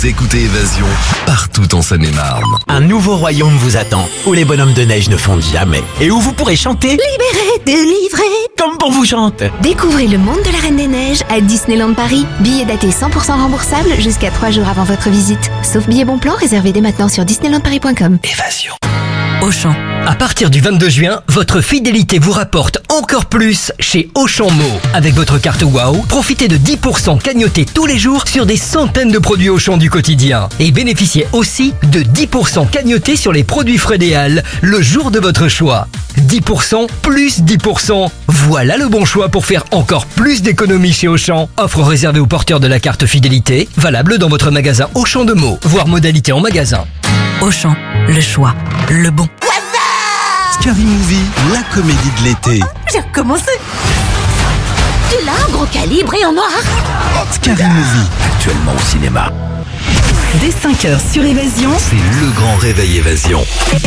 Vous écoutez Évasion partout en Seine-et-Marne. Un nouveau royaume vous attend, où les bonhommes de neige ne fondent jamais, et où vous pourrez chanter Libéré, délivré, comme on vous chante. Découvrez le monde de la Reine des Neiges à Disneyland Paris. Billets datés 100% remboursables jusqu'à 3 jours avant votre visite. Sauf billets bon plan réservés dès maintenant sur disneylandparis.com. Évasion. Auchan. À partir du 22 juin, votre fidélité vous rapporte encore plus chez Auchan Mo. Avec votre carte WOW, profitez de 10% cagnotés tous les jours sur des centaines de produits Auchan du quotidien. Et bénéficiez aussi de 10% cagnotés sur les produits Frédéal le jour de votre choix. 10% plus 10%. Voilà le bon choix pour faire encore plus d'économies chez Auchan. Offre réservée aux porteurs de la carte fidélité, valable dans votre magasin Auchan de Meaux, voire modalité en magasin. Auchan, le choix, le bon. Scary Movie, la comédie de l'été. J'ai recommencé. Tu l'as, un gros calibre et en noir. Scary Movie, actuellement au cinéma. Dès 5h sur Évasion, C'est le grand réveil Évasion.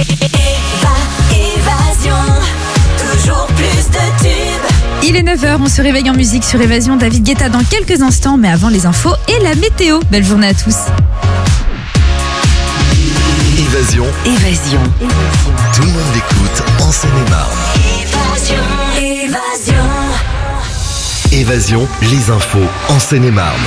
Évasion, toujours plus de tubes. Il est 9h, on se réveille en musique sur Évasion. David Guetta dans quelques instants, mais avant les infos et la météo. Belle journée à tous. Évasion, Évasion. tout le monde l'écoute en Seine-et-Marne. Évasion, les infos en Seine-et-Marne.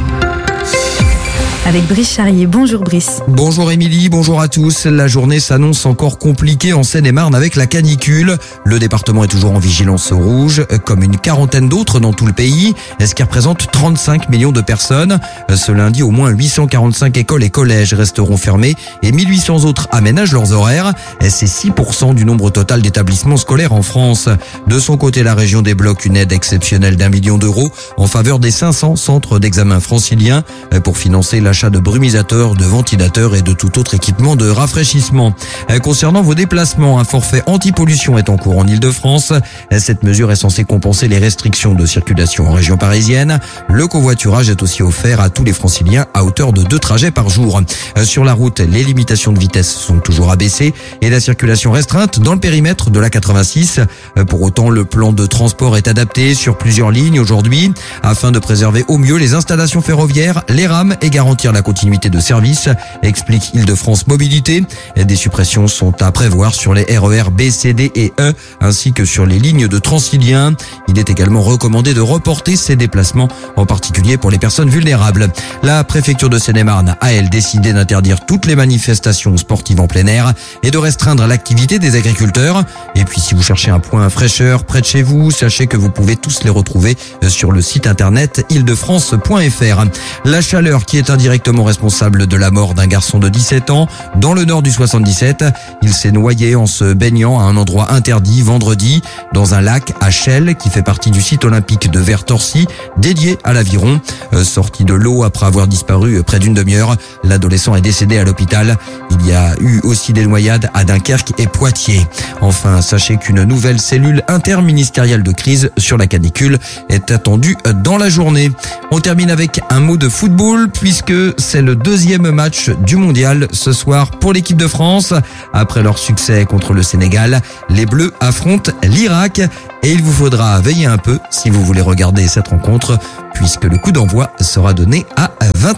Avec Brice Charrier. Bonjour Brice. Bonjour Émilie, bonjour à tous. La journée s'annonce encore compliquée en Seine-et-Marne avec la canicule. Le département est toujours en vigilance rouge, comme une quarantaine d'autres dans tout le pays, ce qui représente 35 millions de personnes. Ce lundi, au moins 845 écoles et collèges resteront fermés et 1800 autres aménagent leurs horaires. C'est 6% du nombre total d'établissements scolaires en France. De son côté, la région débloque une aide exceptionnelle d'1 million d'euros en faveur des 500 centres d'examen franciliens pour financer l'achat de brumisateurs, de ventilateurs et de tout autre équipement de rafraîchissement. Concernant vos déplacements, un forfait anti-pollution est en cours en Ile-de-France. Cette mesure est censée compenser les restrictions de circulation en région parisienne. Le covoiturage est aussi offert à tous les franciliens à hauteur de 2 trajets par jour. Sur la route, les limitations de vitesse sont toujours abaissées et la circulation restreinte dans le périmètre de la 86. Pour autant, le plan de transport est adapté sur plusieurs lignes aujourd'hui afin de préserver au mieux les installations ferroviaires, les rames et garantir la continuité de service, explique Île-de-France Mobilité. Des suppressions sont à prévoir sur les RER B, C, D et E, ainsi que sur les lignes de Transilien. Il est également recommandé de reporter ces déplacements, en particulier pour les personnes vulnérables. La préfecture de Seine-et-Marne a, elle, décidé d'interdire toutes les manifestations sportives en plein air et de restreindre l'activité des agriculteurs. Et puis, si vous cherchez un point fraîcheur près de chez vous, sachez que vous pouvez tous les retrouver sur le site internet île-de-france.fr. La chaleur qui est indirectement responsable de la mort d'un garçon de 17 ans dans le nord du 77. Il s'est noyé en se baignant à un endroit interdit vendredi dans un lac à Chelles qui fait partie du site olympique de Vertorcy dédié à l'aviron. Sorti de l'eau après avoir disparu près d'une demi-heure, l'adolescent est décédé à l'hôpital. Il y a eu aussi des noyades à Dunkerque et Poitiers. Enfin, sachez qu'une nouvelle cellule interministérielle de crise sur la canicule est attendue dans la journée. On termine avec un mot de football puisque c'est le deuxième match du mondial ce soir pour l'équipe de France. Après leur succès contre le Sénégal, les Bleus affrontent l'Irak et il vous faudra veiller un peu si vous voulez regarder cette rencontre puisque le coup d'envoi sera donné à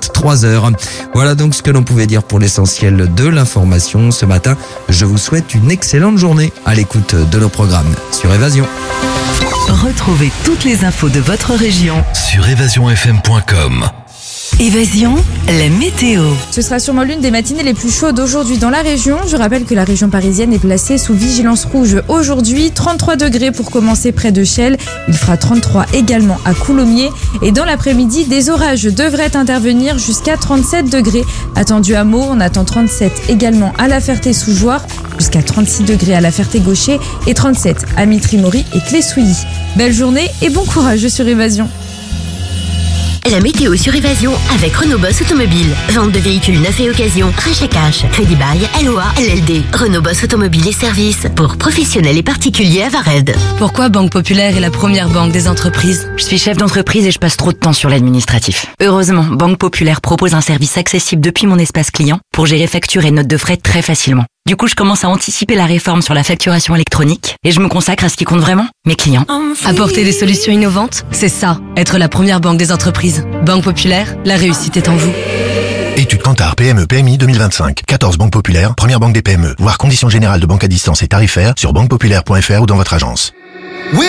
23h. Voilà donc ce que l'on pouvait dire pour l'essentiel de l'information ce matin. Je vous souhaite une excellente journée à l'écoute de nos programmes sur Évasion. Retrouvez toutes les infos de votre région. Sur évasionfm.com. Évasion, la météo. Ce sera sûrement l'une des matinées les plus chaudes aujourd'hui dans la région. Je rappelle que la région parisienne est placée sous vigilance rouge aujourd'hui. 33 degrés pour commencer près de Chelles. Il fera 33 également à Coulommiers. Et dans l'après-midi, des orages devraient intervenir jusqu'à 37 degrés. Attendu à Meaux, on attend 37 également à La Ferté-sous-Jouarre, jusqu'à 36 degrés à La Ferté-Gaucher et 37 à Mitry-Mory et Clé-Souilly. Belle journée et bon courage sur Évasion. La météo sur Évasion avec Renault Boss Automobile. Vente de véhicules neufs et occasion, rachat cash, crédit bail, LOA, LLD. Renault Boss Automobile et services pour professionnels et particuliers à Vared. Pourquoi Banque Populaire est la première banque des entreprises? Je suis chef d'entreprise et je passe trop de temps sur l'administratif. Heureusement, Banque Populaire propose un service accessible depuis mon espace client pour gérer factures et notes de frais très facilement. Du coup, je commence à anticiper la réforme sur la facturation électronique et je me consacre à ce qui compte vraiment, mes clients. Apporter des solutions innovantes, c'est ça, être la première banque des entreprises. Banque Populaire, la réussite est en vous. Et tu te Kantar PME PMI 2025. 14 banques populaires, première banque des PME. Voir conditions générales de banque à distance et tarifaires sur banquepopulaire.fr ou dans votre agence.